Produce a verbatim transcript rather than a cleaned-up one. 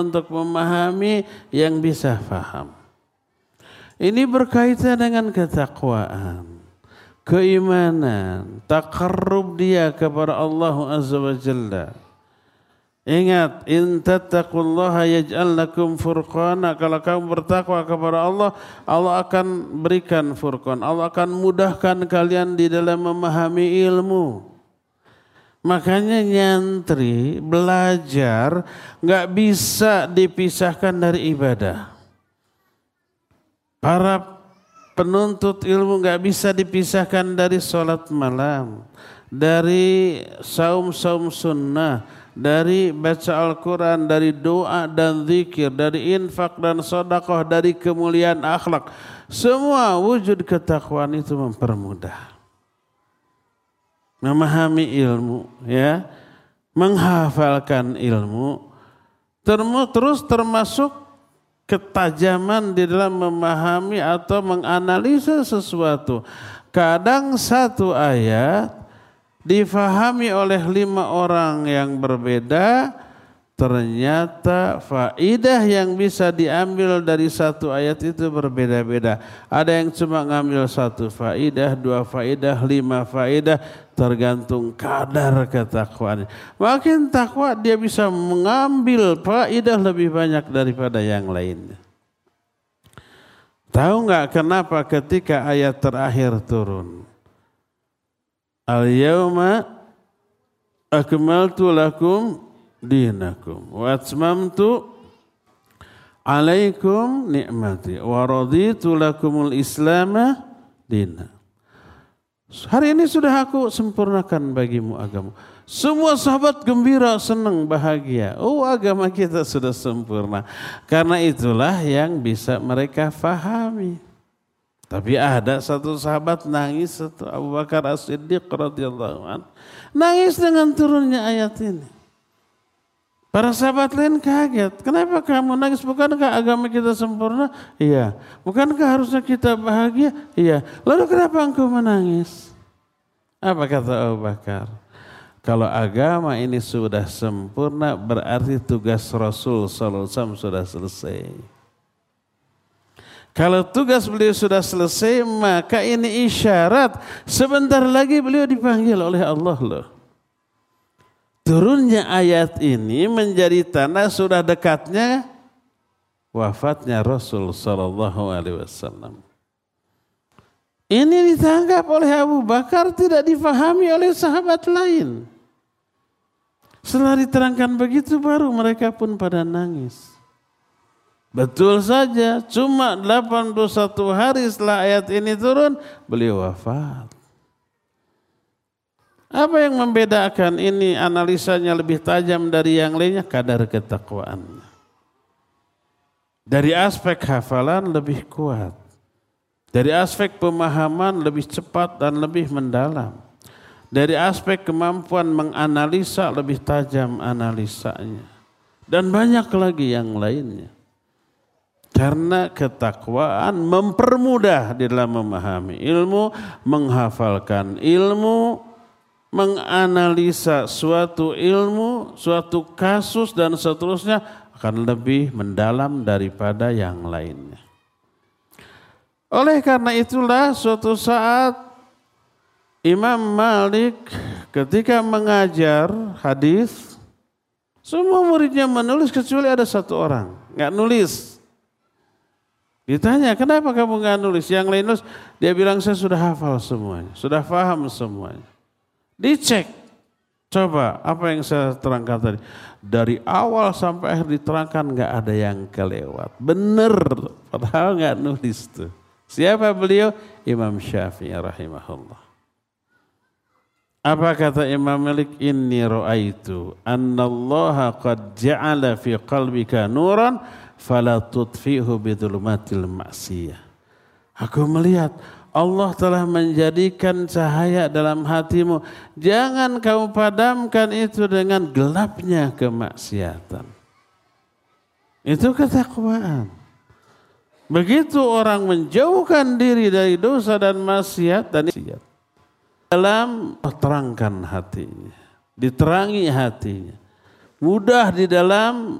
untuk memahami yang bisa faham. Ini berkaitan dengan ketakwaan, keimanan, taqarrub dia kepada Allah Azza wa Jalla. Ingat, in tattaqullaha yaj'al lakum furqana. Kalau kamu bertakwa kepada Allah, Allah akan berikan furqan. Allah akan mudahkan kalian di dalam memahami ilmu. Makanya nyantri, belajar, nggak bisa dipisahkan dari ibadah. Para penuntut ilmu nggak bisa dipisahkan dari sholat malam, dari saum-saum sunnah, dari baca Al-Quran, dari doa dan zikir, dari infak dan sedekah, dari kemuliaan akhlak. Semua wujud ketakwaan itu mempermudah. Memahami ilmu, ya, menghafalkan ilmu, terus termasuk ketajaman di dalam memahami atau menganalisa sesuatu. Kadang satu ayat difahami oleh lima orang yang berbeda, ternyata faidah yang bisa diambil dari satu ayat itu berbeda-beda. Ada yang cuma ngambil satu faidah, dua faidah, lima faidah, tergantung kadar ketakwaannya. Makin takwa dia bisa mengambil faidah lebih banyak daripada yang lainnya. Tahu nggak kenapa ketika ayat terakhir turun? Al-yawma akmaltu lakum dinakum wa atmamtu alaikum ni'mati wa raditu lakumul islama dina. Hari ini sudah aku sempurnakan bagimu agama. Semua sahabat gembira, senang, bahagia. Oh, agama kita sudah sempurna. Karena itulah yang bisa mereka fahami. Tapi ada satu sahabat nangis, satu Abu Bakar As-Siddiq radhiyallahu anhu, nangis dengan turunnya ayat ini. Para sahabat lain kaget. Kenapa kamu nangis? Bukankah agama kita sempurna? Iya. Bukankah harusnya kita bahagia? Iya. Lalu kenapa engkau menangis? Apa kata Abu Bakar? Kalau agama ini sudah sempurna, berarti tugas Rasul sallallahu alaihi wasallam sudah selesai. Kalau tugas beliau sudah selesai, maka ini isyarat sebentar lagi beliau dipanggil oleh Allah loh. Turunnya ayat ini menjadi tanda sudah dekatnya wafatnya Rasul sallallahu alaihi wasallam. Ini ditanggap oleh Abu Bakar, tidak difahami oleh sahabat lain. Setelah diterangkan begitu baru mereka pun pada nangis. Betul saja, cuma delapan puluh satu hari setelah ayat ini turun, beliau wafat. Apa yang membedakan ini analisanya lebih tajam dari yang lainnya? Kadar ketakwaannya. Dari aspek hafalan lebih kuat. Dari aspek pemahaman lebih cepat dan lebih mendalam. Dari aspek kemampuan menganalisa lebih tajam analisanya. Dan banyak lagi yang lainnya. Karena ketakwaan mempermudah di dalam memahami ilmu, menghafalkan ilmu, menganalisa suatu ilmu, suatu kasus dan seterusnya akan lebih mendalam daripada yang lainnya. Oleh karena itulah suatu saat Imam Malik ketika mengajar hadis, semua muridnya menulis kecuali ada satu orang nggak nulis. Ditanya, kenapa kamu nggak nulis? Yang lain nulis, dia bilang saya sudah hafal semuanya, sudah paham semuanya. Dicek, coba apa yang saya terangkan tadi. Dari awal sampai akhir diterangkan nggak ada yang kelewat. Bener, padahal nggak nulis tuh. Siapa beliau? Imam Syafi'i rahimahullah. Apa kata Imam Malik? Inni ra'aitu annallaha qad ja'ala fi qalbika nuran fala tutfihu bidhulumatil ma'siyah. Aku melihat Allah telah menjadikan cahaya dalam hatimu. Jangan kamu padamkan itu dengan gelapnya kemaksiatan. Itu ketakwaan. Begitu orang menjauhkan diri dari dosa dan maksiat dan maksiat, dalam terangkan hatinya, diterangi hatinya, mudah di dalam